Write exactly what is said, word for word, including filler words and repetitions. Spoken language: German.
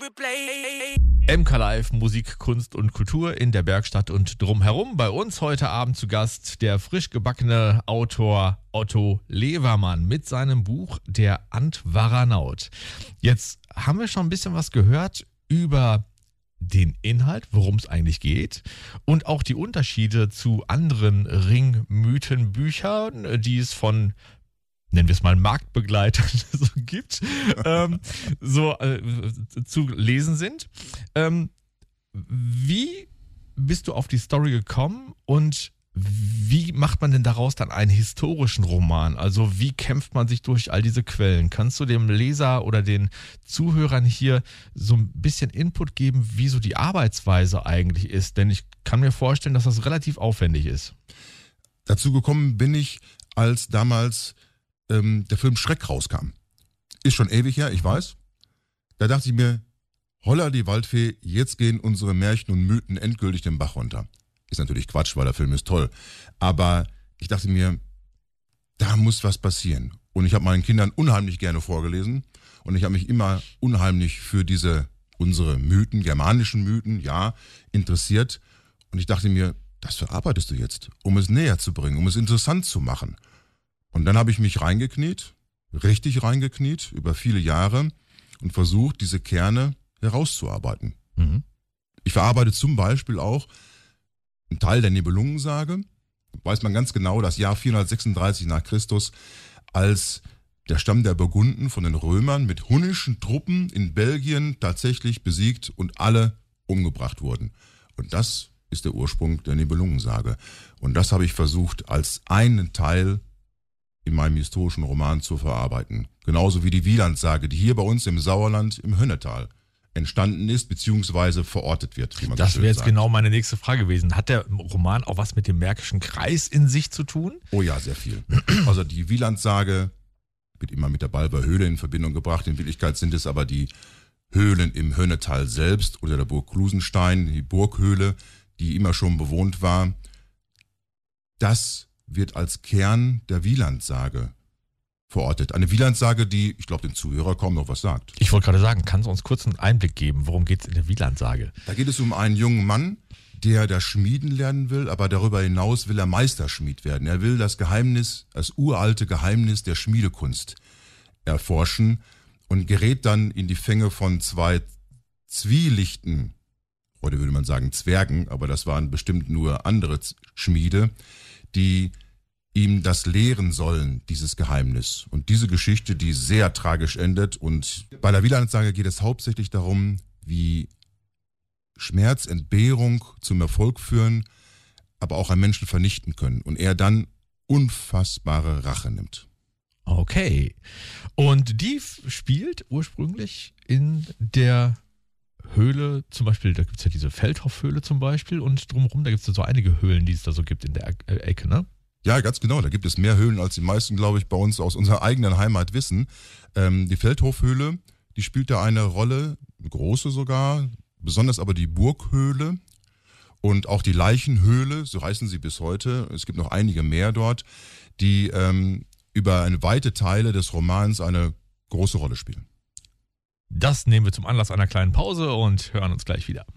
M K Live, Musik, Kunst und Kultur in der Bergstadt und drumherum. Bei uns heute Abend zu Gast der frisch gebackene Autor Otto Levermann mit seinem Buch Der Antwaranaut. Jetzt haben wir schon ein bisschen was gehört über den Inhalt, worum es eigentlich geht und auch die Unterschiede zu anderen Ringmythenbüchern, die es von, nennen wir es mal, Marktbegleitern so gibt, ähm, so äh, zu lesen sind. Ähm, wie bist du auf die Story gekommen und wie macht man denn daraus dann einen historischen Roman? Also wie kämpft man sich durch all diese Quellen? Kannst du dem Leser oder den Zuhörern hier so ein bisschen Input geben, wie so die Arbeitsweise eigentlich ist? Denn ich kann mir vorstellen, dass das relativ aufwendig ist. Dazu gekommen bin ich, als damals ähm, der Film Schreck rauskam. Ist schon ewig her, ich weiß. Da dachte ich mir, holla die Waldfee, jetzt gehen unsere Märchen und Mythen endgültig den Bach runter. Ist natürlich Quatsch, weil der Film ist toll. Aber ich dachte mir, da muss was passieren. Und ich habe meinen Kindern unheimlich gerne vorgelesen. Und ich habe mich immer unheimlich für diese, unsere Mythen, germanischen Mythen, ja, interessiert. Und ich dachte mir, das verarbeitest du jetzt, um es näher zu bringen, um es interessant zu machen. Und dann habe ich mich reingekniet, richtig reingekniet, über viele Jahre und versucht, diese Kerne herauszuarbeiten. Mhm. Ich verarbeite zum Beispiel auch ein Teil der Nibelungensage, weiß man ganz genau, das Jahr vierhundertsechsunddreißig nach Christus, als der Stamm der Burgunden von den Römern mit hunnischen Truppen in Belgien tatsächlich besiegt und alle umgebracht wurden. Und das ist der Ursprung der Nibelungensage. Und das habe ich versucht, als einen Teil in meinem historischen Roman zu verarbeiten. Genauso wie die Wielandsage, die hier bei uns im Sauerland im Hönnetal entstanden ist, beziehungsweise verortet wird. Wie man das so wäre jetzt sagt. genau meine nächste Frage gewesen. Hat der Roman auch was mit dem Märkischen Kreis in sich zu tun? Oh ja, sehr viel. Also die Wielandsage wird immer mit der Balver Höhle in Verbindung gebracht. In Wirklichkeit sind es aber die Höhlen im Hönnetal selbst oder der Burg Klusenstein, die Burghöhle, die immer schon bewohnt war. Das wird als Kern der Wielandsage verortet. Eine Wielandsage, die, ich glaube, dem Zuhörer kaum noch was sagt. Ich wollte gerade sagen, kannst du uns kurz einen Einblick geben, worum geht es in der Wielandsage? Da geht es um einen jungen Mann, der das Schmieden lernen will, aber darüber hinaus will er Meisterschmied werden. Er will das Geheimnis, das uralte Geheimnis der Schmiedekunst erforschen und gerät dann in die Fänge von zwei Zwielichten, heute würde man sagen Zwergen, aber das waren bestimmt nur andere Schmiede, die ihm das lehren sollen, dieses Geheimnis. Und diese Geschichte, die sehr tragisch endet. Und bei der Wielandsage geht es hauptsächlich darum, wie Schmerz, Entbehrung zum Erfolg führen, aber auch einen Menschen vernichten können. Und er dann unfassbare Rache nimmt. Okay. Und die spielt ursprünglich in der Höhle, zum Beispiel, da gibt es ja diese Feldhoff-Höhle zum Beispiel und drumherum, da gibt es ja so einige Höhlen, die es da so gibt in der Ecke, ne? Ja, ganz genau. Da gibt es mehr Höhlen, als die meisten, glaube ich, bei uns aus unserer eigenen Heimat wissen. Ähm, die Feldhofhöhle, die spielt da eine Rolle, eine große sogar, besonders aber die Burghöhle und auch die Leichenhöhle, so heißen sie bis heute. Es gibt noch einige mehr dort, die ähm, über eine weite Teile des Romans eine große Rolle spielen. Das nehmen wir zum Anlass einer kleinen Pause und hören uns gleich wieder.